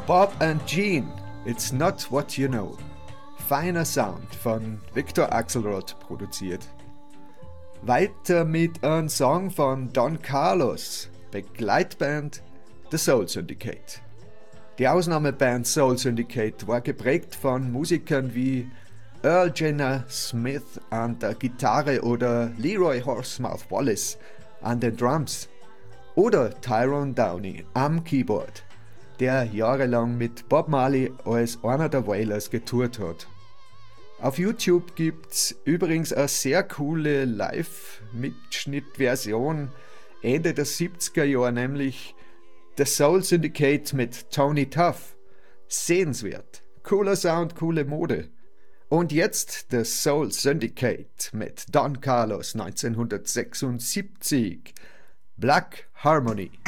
Bob and Gene, It's Not What You Know. Feiner Sound von Victor Axelrod produziert. Weiter mit einem Song von Don Carlos, Begleitband The Soul Syndicate. Die Ausnahmeband Soul Syndicate war geprägt von Musikern wie Earl Jenner Smith an der Gitarre oder Leroy Horsemouth Wallace an den Drums oder Tyrone Downey am Keyboard, der jahrelang mit Bob Marley als einer der Wailers getourt hat. Auf YouTube gibt's übrigens eine sehr coole Live-Mitschnittversion Ende der 70er Jahre, nämlich The Soul Syndicate mit Tony Tuff. Sehenswert, cooler Sound, coole Mode. Und jetzt The Soul Syndicate mit Don Carlos 1976, Black Harmony.